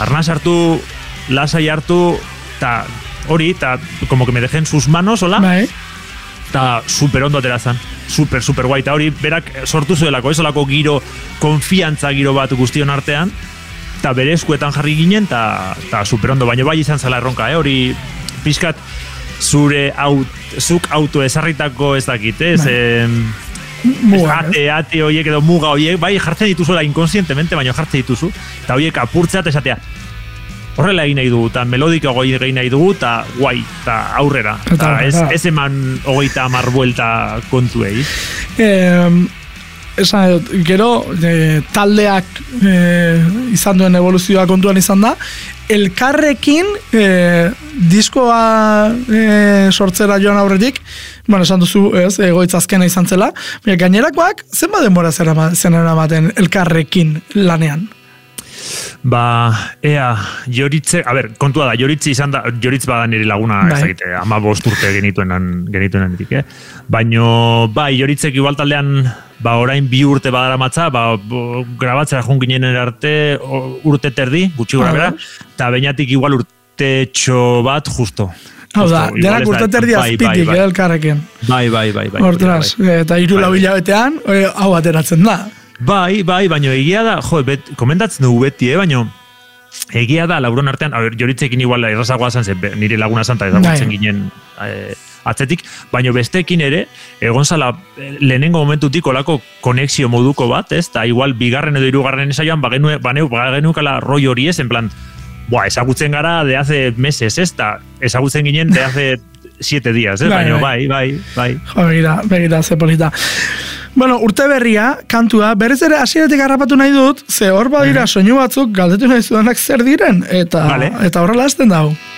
arnaz hartu, lasai hartu, eta hori, eta como que me dejen sus manos, hola? Bai. Eta super ondo aterazan. Super guai. Eta hori, berak sortu zuelako, esolako giro, konfiantza giro bat guztion artean, eta bere eskuetan jarri ginen, eta super ondo. Baina bai izan zela erronka, hori pixkat zuk auto ezarritako ez dakit, ez? Ate horiek edo muga horiek, bai jartzen dituzuela inkonsientemente, baina jartzen dituzu, eta horiek apurtzea eta esatea. Horrela egin nahi dugu, eta melodiko egin nahi dugu, eta guai, eta aurrera. Ez eman 30 buelta kontuei. Esan dut, gero taldeak izan duen evoluzioa kontuan izan da, elkarrekin diskoa sortzera joan aurretik, bueno, esan duzu, ez, egoitza azkena izan zela, gainerakoak, zenba denbora zen eramaten elkarrekin lanean? Joritze, kontua da, Joritz bada nire laguna, ez dakite, 15 urte genituenetik, baino, bai, Joritzek igual taldean, orain 2 urte badara matza, grabatzera joan ginen arte, urte terdi, gutxi gora bera, eta bainatik igual urtetxo bat, justo. Hau da, denak urte terdi azpitik, elkarrekin. Bai. Hortraz, eta 3-4 hilabetean, hau ateratzen da. Bai, baina egia da, komentatzen dugu beti, baina egia da, laburon artean, Joritzekin igual errazagoa zan, nire laguna zanta ezagutzen ginen atzetik, baina bestekin ere, egon zala lehenengo momentutik olako konexio moduko bat, ez, eta igual bigarren edo hirugarren esaioan, bagenukala roi hori ez, en plan, ezagutzen gara de hace meses, ez, eta ezagutzen ginen de hace 7 días, baina bai. Begira, ze polita. Bueno, urte berria, kantua, berriz ere hasieratik harrapatu nahi dut, ze hor badira soinu batzuk galdetu nahi zuenak zer diren, eta horrela hasten dago.